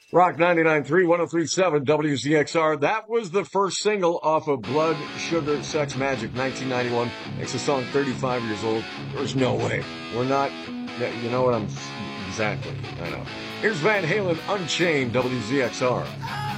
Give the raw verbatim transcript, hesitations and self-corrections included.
Rock ninety-nine point three, one oh three point seven W Z X R. That was the first single off of Blood, Sugar, Sex Magic, nineteen ninety-one. Makes the song thirty-five years old. There's no way. We're not, you know what I'm, exactly, I know. Here's Van Halen, Unchained, W Z X R.